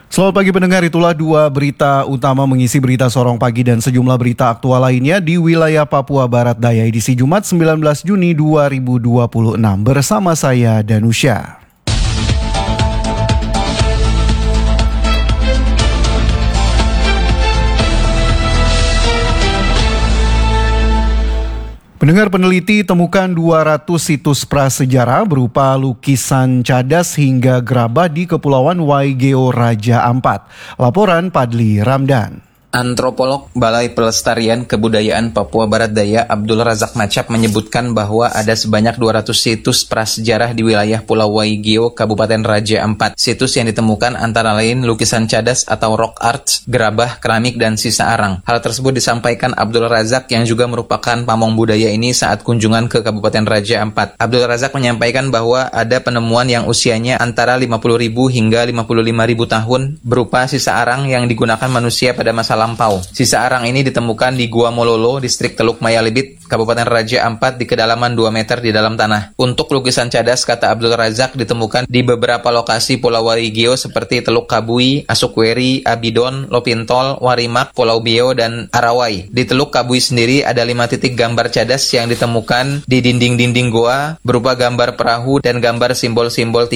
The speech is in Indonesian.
Selamat pagi pendengar, itulah dua berita utama mengisi berita Sorong Pagi dan sejumlah berita aktual lainnya di wilayah Papua Barat Daya edisi Jumat 19 Juni 2026 bersama saya Danusya. Pendengar, peneliti temukan 200 situs prasejarah berupa lukisan cadas hingga gerabah di Kepulauan Waigeo Raja Ampat. Laporan Padli Ramdan. Antropolog Balai Pelestarian Kebudayaan Papua Barat Daya Abdul Razak Macap menyebutkan bahwa ada sebanyak 200 situs prasejarah di wilayah Pulau Waigeo, Kabupaten Raja Ampat. Situs yang ditemukan antara lain lukisan cadas atau rock arts, gerabah, keramik, dan sisa arang. Hal tersebut disampaikan Abdul Razak yang juga merupakan pamong budaya ini saat kunjungan ke Kabupaten Raja Ampat. Abdul Razak menyampaikan bahwa ada penemuan yang usianya antara 50.000 hingga 55.000 tahun berupa sisa arang yang digunakan manusia pada masa lampau. Sisa arang ini ditemukan di Gua Mololo, distrik Teluk Mayalibit, Kabupaten Raja Ampat di kedalaman 2 meter di dalam tanah. Untuk lukisan cadas, kata Abdul Razak, ditemukan di beberapa lokasi Pulau Waigeo seperti Teluk Kabui, Asukweri, Abidon, Lopintol, Warimak, Pulau Bio, dan Arawai. Di Teluk Kabui sendiri ada 5 titik gambar cadas yang ditemukan di dinding-dinding goa berupa gambar perahu dan gambar simbol-simbol